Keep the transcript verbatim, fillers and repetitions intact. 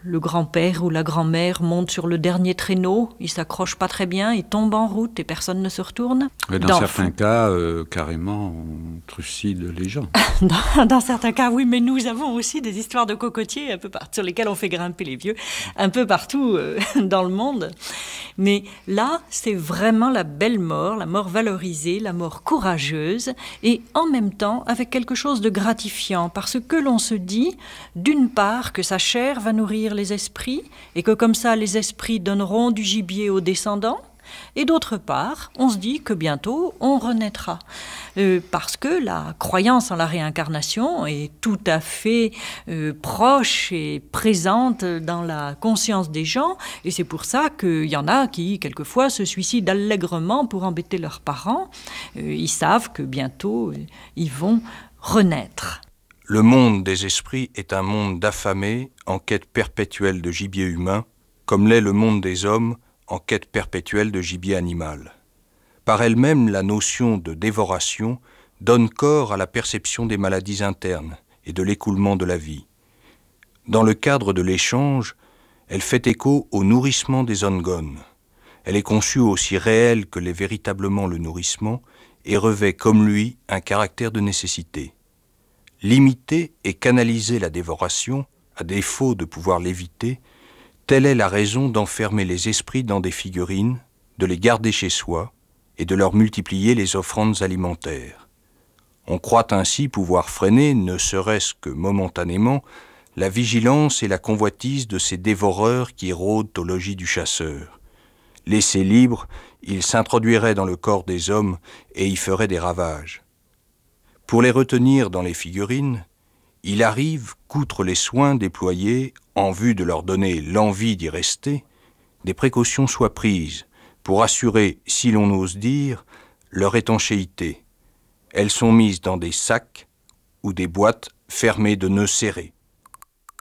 le grand-père ou la grand-mère monte sur le dernier traîneau, il s'accroche pas très bien, il tombe en route et personne ne se retourne. Et dans, dans certains cas, euh, carrément, on trucide les gens. dans, dans certains cas, oui, mais nous avons aussi des histoires de cocotiers un peu partout, sur lesquelles on fait grimper les vieux, un peu partout euh, dans le monde. Mais là, c'est vraiment la belle mort, la mort valorisée, la mort courageuse, et en même temps avec quelque chose de gratifiant, parce que l'on se dit, d'une part, que sa chair va nourrir les esprits, et que comme ça, les esprits donneront du gibier aux descendants, et d'autre part, on se dit que bientôt, on renaîtra. Euh, parce que la croyance en la réincarnation est tout à fait euh, proche et présente dans la conscience des gens, et c'est pour ça qu'il y en a qui, quelquefois, se suicident allègrement pour embêter leurs parents. Euh, ils savent que bientôt, euh, ils vont renaître. Le monde des esprits est un monde d'affamés en quête perpétuelle de gibier humain, comme l'est le monde des hommes en quête perpétuelle de gibier animal. Par elle-même, la notion de dévoration donne corps à la perception des maladies internes et de l'écoulement de la vie. Dans le cadre de l'échange, elle fait écho au nourrissement des ongones. Elle est conçue aussi réelle que l'est véritablement le nourrissement et revêt comme lui un caractère de nécessité. Limiter et canaliser la dévoration, à défaut de pouvoir l'éviter, telle est la raison d'enfermer les esprits dans des figurines, de les garder chez soi et de leur multiplier les offrandes alimentaires. On croit ainsi pouvoir freiner, ne serait-ce que momentanément, la vigilance et la convoitise de ces dévoreurs qui rôdent au logis du chasseur. Laissés libres, ils s'introduiraient dans le corps des hommes et y feraient des ravages. Pour les retenir dans les figurines, il arrive qu'outre les soins déployés en vue de leur donner l'envie d'y rester, des précautions soient prises pour assurer, si l'on ose dire, leur étanchéité. Elles sont mises dans des sacs ou des boîtes fermées de nœuds serrés.